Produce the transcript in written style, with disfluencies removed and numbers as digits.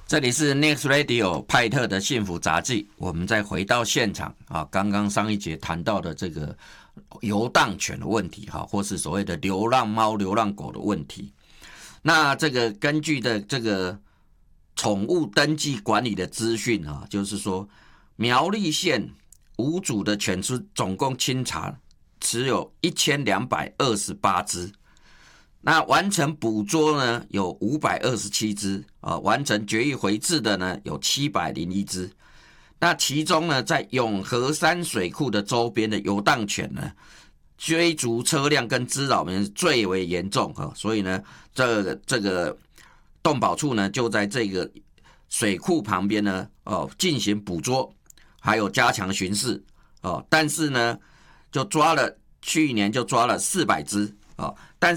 这里是 Next Radio 派特的幸福杂技，我们再回到现场啊，刚刚上一节谈到的这个游荡犬的问题哈，或是所谓的流浪猫、流浪狗的问题。那这个根据的这个宠物登记管理的资讯啊，就是说苗栗县无主的犬只总共清查只有1228只。那完成捕捉呢有527只完成绝育回治的呢有701只。那其中呢，在永和山水库的周边的游荡犬呢，追逐车辆跟滋扰民最为严重所以呢，这个动保处呢就在这个水库旁边呢进行捕捉，还有加强巡视但是呢，去年就抓了400只但